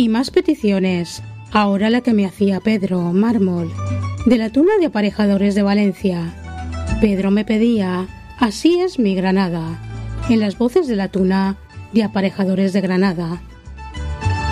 Ni más peticiones. Ahora la que me hacía Pedro, mármol, de la Tuna de Aparejadores de Valencia. Pedro me pedía Así es mi Granada, en las voces de la Tuna de Aparejadores de Granada.